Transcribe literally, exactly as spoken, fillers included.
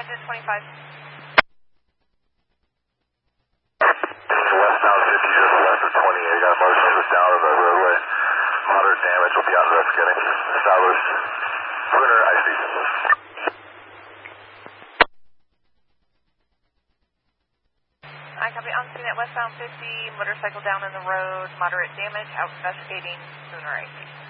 Engine twenty-five. Westbound fifty, just west of twenty-eight. Got a motorcyclist down on the roadway. Moderate damage will be on investigating. Established. Lunar I C. I copy on scene at westbound fifty, motorcycle down in the road, moderate damage, out investigating, Lunar I C.